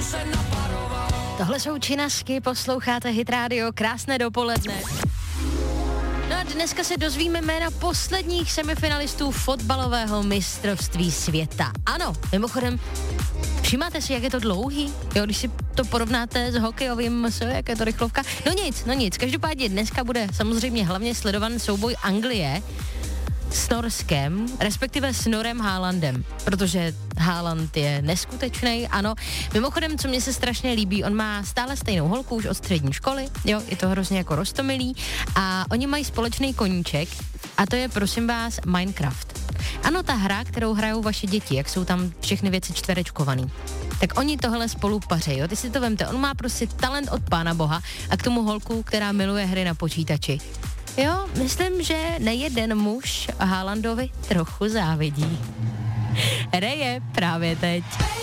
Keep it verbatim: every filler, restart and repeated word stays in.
Tohle jsou Činasky, posloucháte Hit Radio, krásné dopoledne. No a dneska se dozvíme jména posledních semifinalistů fotbalového mistrovství světa. Ano, mimochodem, všimáte si, jak je to dlouhý? Jo, když si to porovnáte s hokejovým, jak je to rychlovka? No nic, no nic, každopádně dneska bude samozřejmě hlavně sledovaný souboj Anglie s Norskem, respektive s Norem Haalandem, protože Haaland je neskutečný, ano. Mimochodem, co mně se strašně líbí, on má stále stejnou holku už od střední školy, jo, je to hrozně jako roztomilý a oni mají společný koníček a to je, prosím vás, Minecraft. Ano, ta hra, kterou hrajou vaše děti, jak jsou tam všechny věci čtverečkovaný. Tak oni tohle spolu paří, jo, ty si to vemte, on má prostě talent od Pána Boha a k tomu holku, která miluje hry na počítači. Jo, myslím, že nejeden muž Haalandovi trochu závidí. Hraje právě teď.